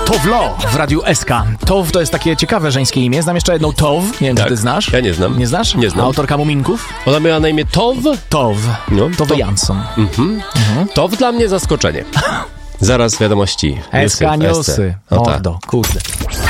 Towlo w Radiu SK. Tow to jest takie ciekawe żeńskie imię. Znam jeszcze jedną Tow. Nie wiem, czy ty znasz? Ja nie znam. Nie znasz? Nie znam. Autorka Muminków? Ona miała na imię Tow? Tow. No, Tow Jansson. Tow dla mnie zaskoczenie. Zaraz wiadomości. SK Newsy. O tak. Mordo, kurde.